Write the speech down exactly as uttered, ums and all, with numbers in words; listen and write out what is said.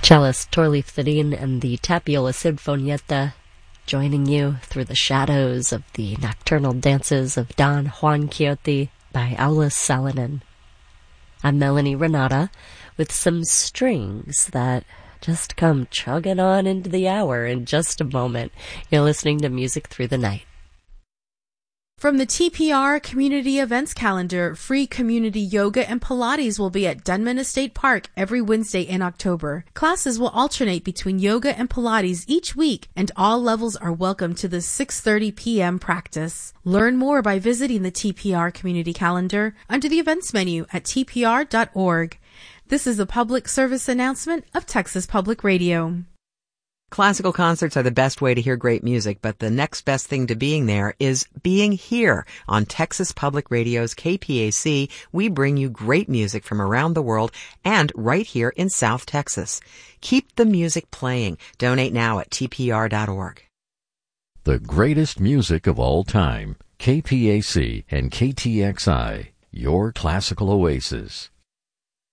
Cellist Torleif Thodin and the Tapiola Sinfonietta, joining you through the shadows of the nocturnal dances of Don Juan Quixote by Aulis Salonen. I'm Melanie Renata with some strings that just come chugging on into the hour in just a moment. You're listening to Music Through the Night. From the T P R Community Events Calendar, free community yoga and Pilates will be at Dunman Estate Park every Wednesday in October. Classes will alternate between yoga and Pilates each week, and all levels are welcome to the six thirty p.m. practice. Learn more by visiting the T P R Community Calendar under the events menu at t p r dot org. This is a public service announcement of Texas Public Radio. Classical concerts are the best way to hear great music, but the next best thing to being there is being here. On Texas Public Radio's K P A C, we bring you great music from around the world and right here in South Texas. Keep the music playing. Donate now at t p r dot org. The greatest music of all time. K P A C and K T X I, your classical oasis.